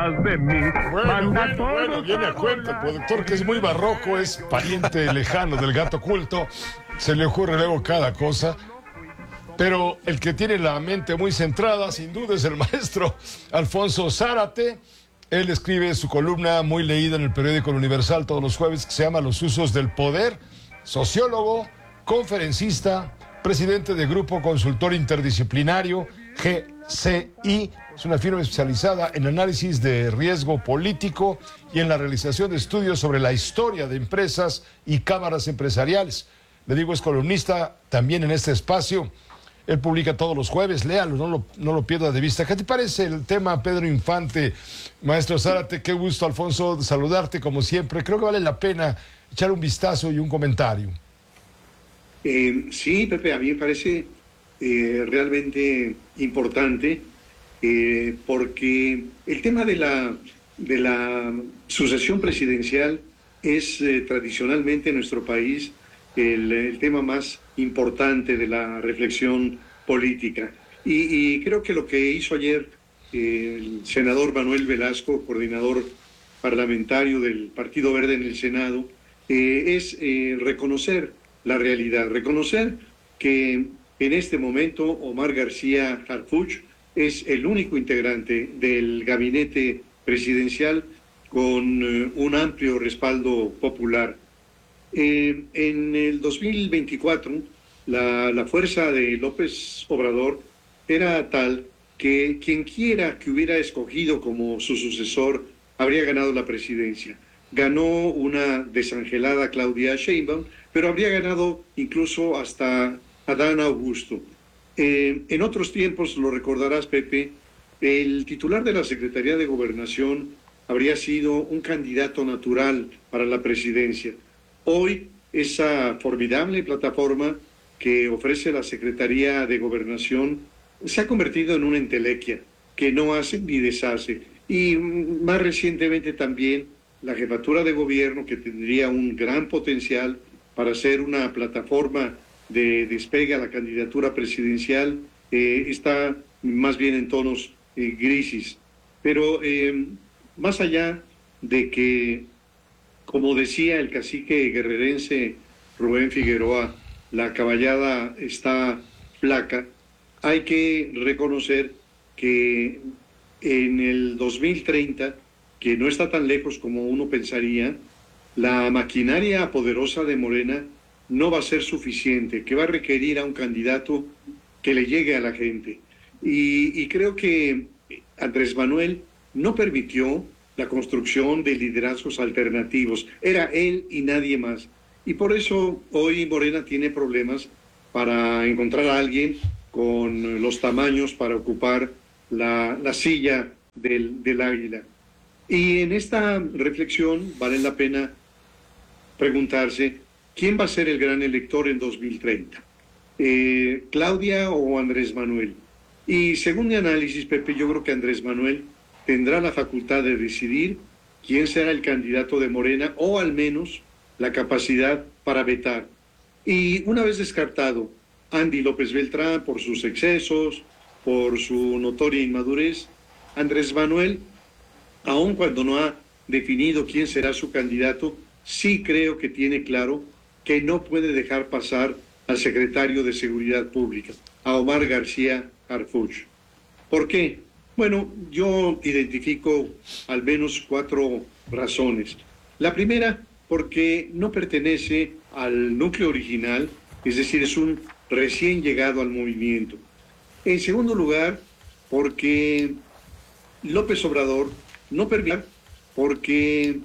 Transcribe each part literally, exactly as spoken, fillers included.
detrás de mí. Bueno, Manda bueno, todo bueno, viene a cuento. El productor, que es muy barroco, es pariente lejano del gato oculto. Se le ocurre luego cada cosa. Pero el que tiene la mente muy centrada, sin duda, es el maestro Alfonso Zárate. Él escribe su columna muy leída en el periódico El Universal todos los jueves, que se llama Los usos del poder. Sociólogo, conferencista, presidente de Grupo Consultor Interdisciplinario, G C I. Es una firma especializada en análisis de riesgo político y en la realización de estudios sobre la historia de empresas y cámaras empresariales. Le digo, es columnista también en este espacio. Él publica todos los jueves, léalo, no lo, no lo pierda de vista. ¿Qué te parece el tema, Pedro Infante? Maestro Zárate, qué gusto, Alfonso, saludarte como siempre. Creo que vale la pena echar un vistazo y un comentario. Eh, sí, Pepe, a mí me parece eh, realmente importante eh, porque el tema de la, de la sucesión presidencial es eh, tradicionalmente en nuestro país el, el tema más importante de la reflexión política. Y, y creo que lo que hizo ayer eh, el senador Manuel Velasco, coordinador parlamentario del Partido Verde en el Senado, eh, es eh, reconocer la realidad, reconocer que en este momento Omar García Harfuch es el único integrante del gabinete presidencial con eh, un amplio respaldo popular. Eh, en el dos mil veinticuatro, la, la fuerza de López Obrador era tal que quien quiera que hubiera escogido como su sucesor habría ganado la presidencia. Ganó una desangelada Claudia Sheinbaum, pero habría ganado incluso hasta Adán Augusto. Eh, en otros tiempos, lo recordarás, Pepe, el titular de la Secretaría de Gobernación habría sido un candidato natural para la presidencia. Hoy, esa formidable plataforma que ofrece la Secretaría de Gobernación se ha convertido en una entelequia que no hace ni deshace. Y más recientemente también la jefatura de gobierno, que tendría un gran potencial para ser una plataforma de despegue a la candidatura presidencial, eh, está más bien en tonos eh, grises. Pero eh, más allá de que, como decía el cacique guerrerense Rubén Figueroa, la caballada está flaca, hay que reconocer que en el dos mil treinta, que no está tan lejos como uno pensaría, la maquinaria poderosa de Morena no va a ser suficiente, que va a requerir a un candidato que le llegue a la gente. Y, y creo que Andrés Manuel no permitió la construcción de liderazgos alternativos. Era él y nadie más. Y por eso hoy Morena tiene problemas para encontrar a alguien con los tamaños para ocupar la, la silla del, del águila. Y en esta reflexión vale la pena preguntarse, ¿quién va a ser el gran elector en dos mil treinta? Eh, ¿Claudia o Andrés Manuel? Y según mi análisis, Pepe, yo creo que Andrés Manuel tendrá la facultad de decidir quién será el candidato de Morena, o al menos la capacidad para vetar. Y una vez descartado Andy López Beltrán por sus excesos, por su notoria inmadurez, Andrés Manuel, aun cuando no ha definido quién será su candidato, sí creo que tiene claro que no puede dejar pasar al secretario de Seguridad Pública, a Omar García Harfuch. ¿Por qué? Bueno, yo identifico al menos cuatro razones. La primera, porque no pertenece al núcleo original, es decir, es un recién llegado al movimiento. En segundo lugar, porque López Obrador no permitiría, porque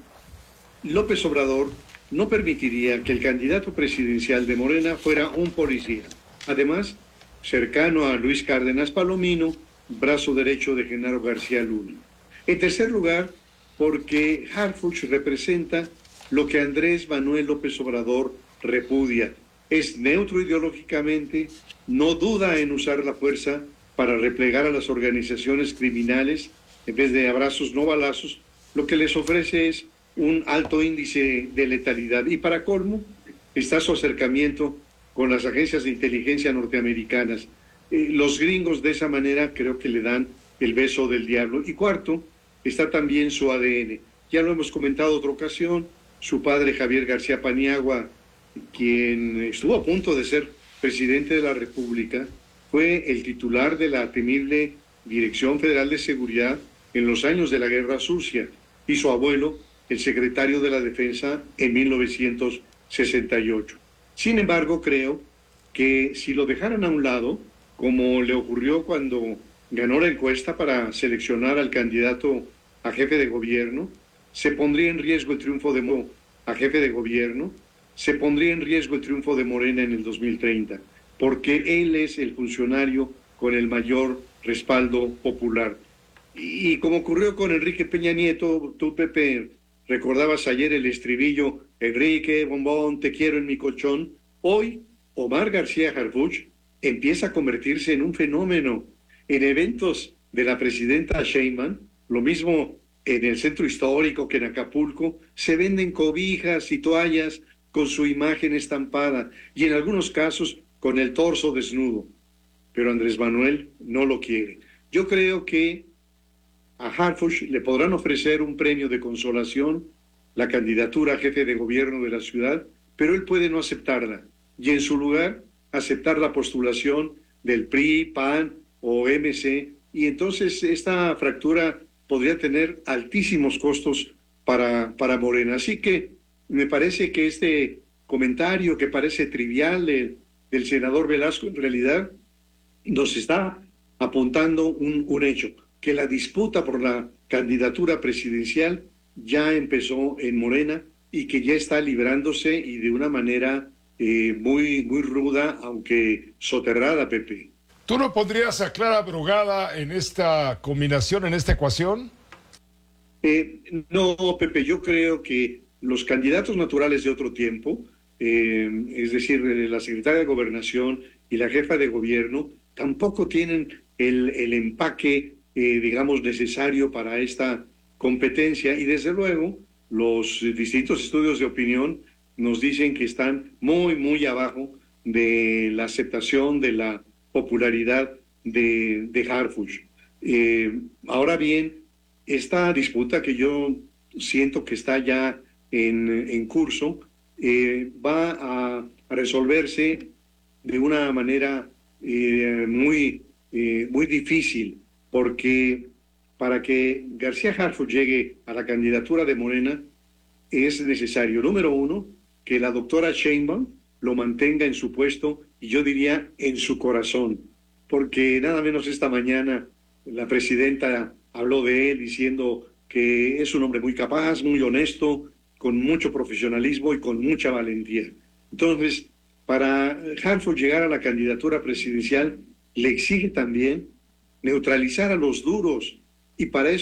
López Obrador no permitiría que el candidato presidencial de Morena fuera un policía. Además, cercano a Luis Cárdenas Palomino, brazo derecho de Genaro García Luna. En tercer lugar, porque Harfuch representa lo que Andrés Manuel López Obrador repudia. Es neutro ideológicamente, no duda en usar la fuerza para replegar a las organizaciones criminales, en vez de abrazos no balazos. Lo que les ofrece es un alto índice de letalidad. Y para colmo, está su acercamiento con las agencias de inteligencia norteamericanas. Eh, los gringos de esa manera creo que le dan el beso del diablo. Y cuarto, está también su A D N. Ya lo hemos comentado otra ocasión, su padre Javier García Paniagua, quien estuvo a punto de ser presidente de la República, fue el titular de la temible Dirección Federal de Seguridad en los años de la Guerra Sucia, y su abuelo, el secretario de la Defensa en mil novecientos sesenta y ocho. Sin embargo, creo que si lo dejaran a un lado, como le ocurrió cuando ganó la encuesta para seleccionar al candidato a jefe de gobierno, se pondría en riesgo el triunfo de Mo a jefe de gobierno, se pondría en riesgo el triunfo de Morena en el dos mil treinta, porque él es el funcionario con el mayor respaldo popular. Y como ocurrió con Enrique Peña Nieto, tú, Pepe, recordabas ayer el estribillo, Enrique, bombón, te quiero en mi colchón. Hoy, Omar García Harfuch empieza a convertirse en un fenómeno. En eventos de la presidenta Sheinbaum, lo mismo en el centro histórico que en Acapulco, se venden cobijas y toallas con su imagen estampada y en algunos casos con el torso desnudo. Pero Andrés Manuel no lo quiere. Yo creo que a Harfuch le podrán ofrecer un premio de consolación, la candidatura a jefe de gobierno de la ciudad, pero él puede no aceptarla y en su lugar aceptar la postulación del P R I, P A N o M C, y entonces esta fractura podría tener altísimos costos para, para Morena. Así que me parece que este comentario que parece trivial del, del senador Velasco en realidad nos está apuntando un, un hecho, que la disputa por la candidatura presidencial ya empezó en Morena y que ya está librándose y de una manera eh, muy, muy ruda, aunque soterrada, Pepe. ¿Tú no pondrías a Clara Brugada en esta combinación, en esta ecuación? Eh, no, Pepe, yo creo que los candidatos naturales de otro tiempo, eh, es decir, la secretaria de Gobernación y la jefa de gobierno, tampoco tienen el, el empaque, eh, digamos, necesario para esta competencia. Y desde luego, los distintos estudios de opinión nos dicen que están muy, muy abajo de la aceptación, de la popularidad de, de Harfuch. Eh, ahora bien, esta disputa que yo siento que está ya en, en curso, eh, va a, a resolverse de una manera eh, muy, eh, muy difícil, porque para que García Harfuch llegue a la candidatura de Morena es necesario, número uno, que la doctora Sheinbaum lo mantenga en su puesto y yo diría en su corazón, porque nada menos esta mañana la presidenta habló de él diciendo que es un hombre muy capaz, muy honesto, con mucho profesionalismo y con mucha valentía. Entonces, para Harfuch llegar a la candidatura presidencial, le exige también neutralizar a los duros, y para eso